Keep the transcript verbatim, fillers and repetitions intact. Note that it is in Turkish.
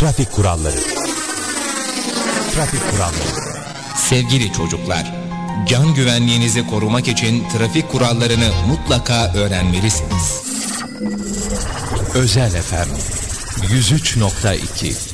Trafik kuralları. Trafik kuralları. Sevgili çocuklar, can güvenliğinizi korumak için trafik kurallarını mutlaka öğrenmelisiniz. Özel F M yüz üç nokta iki